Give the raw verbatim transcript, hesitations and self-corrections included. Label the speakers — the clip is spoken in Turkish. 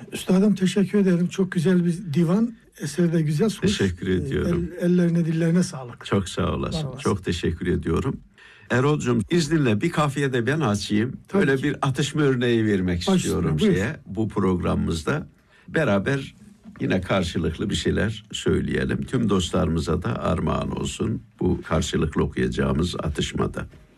Speaker 1: Üstadım teşekkür ederim. Çok güzel bir divan. Eseri de güzel. Hoş.
Speaker 2: Teşekkür ediyorum.
Speaker 1: El, ellerine dillerine sağlık.
Speaker 2: Çok sağ olasın.
Speaker 1: olasın.
Speaker 2: Çok teşekkür ediyorum. Erol'cum izninle bir kafiye de ben açayım.
Speaker 1: Tabii
Speaker 2: Böyle
Speaker 1: ki.
Speaker 2: bir atışma örneği vermek
Speaker 1: Başüstüne,
Speaker 2: istiyorum
Speaker 1: buyur.
Speaker 2: şeye, bu programımızda. Beraber yine karşılıklı bir şeyler söyleyelim. Tüm dostlarımıza da armağan olsun bu karşılıklı okuyacağımız atışmada.